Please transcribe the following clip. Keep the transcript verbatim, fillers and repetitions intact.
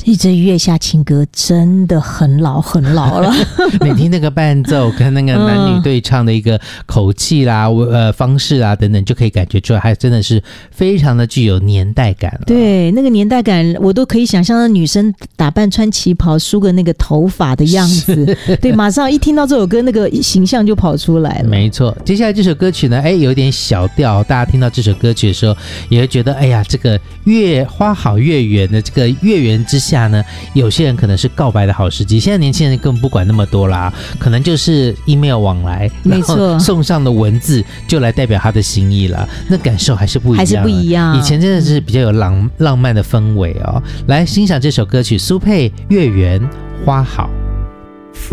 这月下情歌真的很老很老了。 你听那个伴奏跟那个男女对唱的一个口气啦、嗯、呃方式啊等等，就可以感觉出来还真的是非常的具有年代感了。 对，那个年代感我都可以想象到女生打扮穿旗袍梳个那个头发的样子。对，马上一听到这首歌那个形象就跑出来了。 没错，接下来这首歌曲呢，哎，有点小调，大家听到这首歌曲的时候也会觉得哎呀，这个月花好月圆的这个月圆之下呢，有些人可能是告白的好时机。现在年轻人根本不管那么多啦，可能就是 email 往来， 没错， 送上的文字就来代表他的心意了，那感受还是不一样， 还是不一样。 以前真的是比较有浪浪漫的氛围哦。来欣赏这首歌曲，苏佩《月圆花好》。